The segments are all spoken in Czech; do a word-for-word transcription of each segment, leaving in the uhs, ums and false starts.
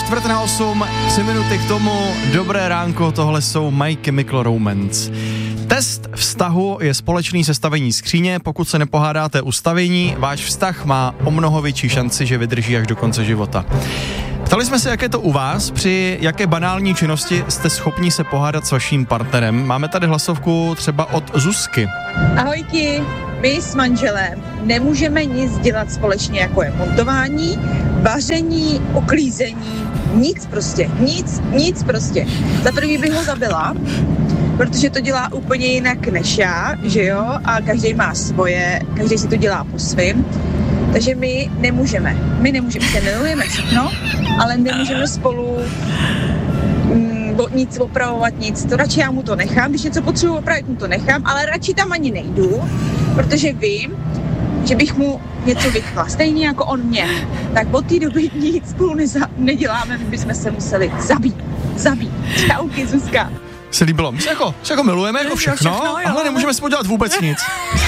čtvrt na osm, tři minuty k tomu, dobré ránko, tohle jsou My Chemical Romance. Test vztahu je společný sestavení skříně, pokud se nepohádáte u stavění, váš vztah má o mnoho větší šanci, že vydrží až do konce života. Ptali jsme se, jak je to u vás, při jaké banální činnosti jste schopni se pohádat s vaším partnerem. Máme tady hlasovku třeba od Zuzky. Ahojky, my s manželem nemůžeme nic dělat společně, jako je montování, vaření, uklízení, nic prostě, nic, nic prostě. Za první bych ho zabila, protože to dělá úplně jinak než já, že jo, a každý má svoje, každý si to dělá po svým. Takže my nemůžeme, my nemůžeme, se milujeme všechno, ale nemůžeme spolu mm, nic opravovat, nic. To radši já mu to nechám, když něco potřebuji opravit, mu to nechám, ale radši tam ani nejdu, protože vím, že bych mu něco vytkla. Stejně jako on mě. Tak od té doby nic spolu neza, neděláme, my bychom se museli zabít. Zabít. Čauky, Zuzka. Se líbilo. My se jako, se jako milujeme, jako všechno, všechno ale nemůžeme spolu dělat vůbec nic.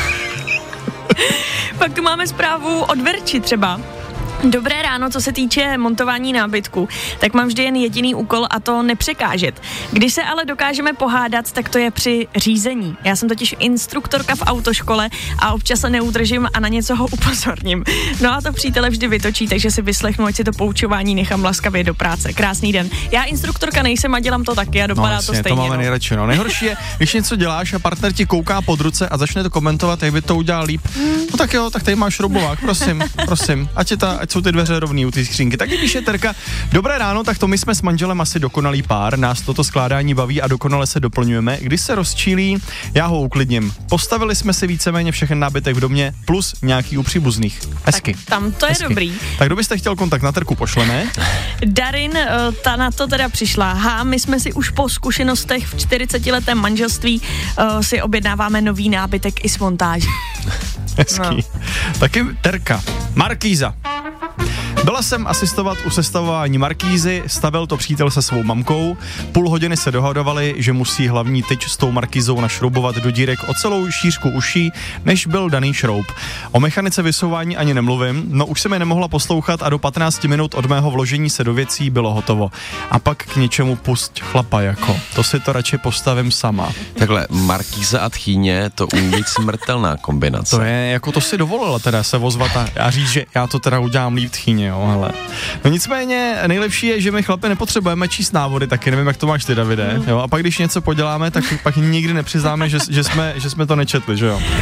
Pak tu máme zprávu od Verči třeba. Dobré ráno, co se týče montování nábytku, tak mám vždy jen jediný úkol a to nepřekážet. Když se ale dokážeme pohádat, tak to je při řízení. Já jsem totiž instruktorka v autoškole a občas se neudržím a na něco ho upozorním. No a to přítele vždy vytočí, takže si vyslechnu, ať si to poučování nechám laskavě do práce. Krásný den. Já instruktorka nejsem a dělám to taky a dopadá no, jasně, to stejně. To máme no. nejradši. No. Nejhorší je, když něco děláš a partner ti kouká pod ruce a začne to komentovat, jak by to udělal líp. No tak jo, tak tady máš šroubovák, prosím, prosím. Ať je ta, ať jsou ty dveře rovný u té skřínky. Tak když je Terka, dobré ráno, tak to my jsme s manželem asi dokonalý pár, nás toto skládání baví a dokonale se doplňujeme. Když se rozčílí, já ho uklidním. Postavili jsme si víceméně všechny nábytek v domě plus nějaký u příbuzných. Hezky. Tak tam to je Hezky. Dobrý. Tak kdo byste chtěl kontakt na Terku, pošleme. Darin, ta na to teda přišla. Ha, my jsme si už po zkušenostech v čtyřicetiletém manželství uh, si objednáváme nový nábytek i s montáží. Hezký. No. Taky Terka. Markýza. Byla jsem asistovat u sestavování markýzy, stavil to přítel se svou mamkou, půl hodiny se dohadovali, že musí hlavní tyč s tou markýzou našroubovat do dírek o celou šířku uší, než byl daný šroub. O mechanice vysouvání ani nemluvím, no už jsem je nemohla poslouchat a do patnáct minut od mého vložení se do věcí bylo hotovo. A pak k něčemu pusť chlapa jako, to si to radši postavím sama. Takhle, markýza a tchýně, to umí být smrtelná kombinace. To je, jako to si dovolila teda se ozvat a, a říct, že já to teda udělám líp tchýně, jo, hele. No nicméně nejlepší je, že my chlapi nepotřebujeme číst návody, taky nevím, jak to máš ty, Davide, jo, a pak když něco poděláme, tak pak nikdy nepřiznáme, že, že, jsme, že jsme to nečetli, že jo.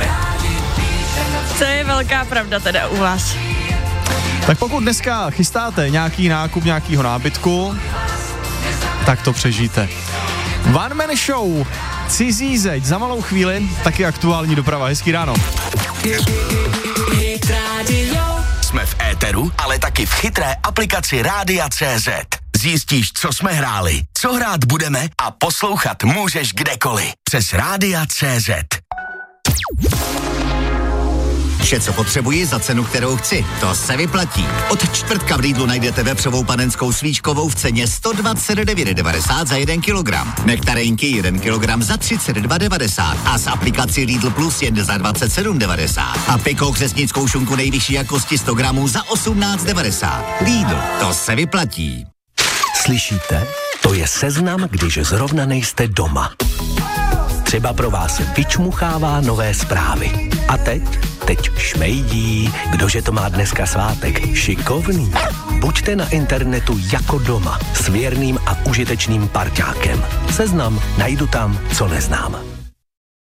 To je velká pravda teda u vás. Tak pokud dneska chystáte nějaký nákup nějakýho nábytku, tak to přežijte. One Man Show, Cizí zeď, za malou chvíli, taky aktuální doprava. Hezký ráno. Jsme v éteru, ale taky v chytré aplikaci Rádia tečka cé zet. Zjistíš, co jsme hráli, co hrát budeme a poslouchat můžeš kdekoliv. Přes Rádia tečka cé zet. Vše, co potřebuji za cenu, kterou chci. To se vyplatí. Od čtvrtka v Lidlu najdete vepřovou panenskou svíčkovou v ceně sto dvacet devět devadesát za jeden kilogram. Nektarejnky jeden kilogram za třicet dva devadesát a s aplikací Lidl Plus jen za dvacet sedm devadesát. A pikou křesnickou šunku nejvyšší jakosti sto gramů za osmnáct devadesát. Lidl, to se vyplatí. Slyšíte? To je seznam, když zrovna nejste doma. Třeba pro vás vyčmuchává nové zprávy. A teď? Teď šmejdí. Kdože to má dneska svátek? Šikovný. Buďte na internetu jako doma s věrným a užitečným parťákem. Seznam najdu tam, co neznám.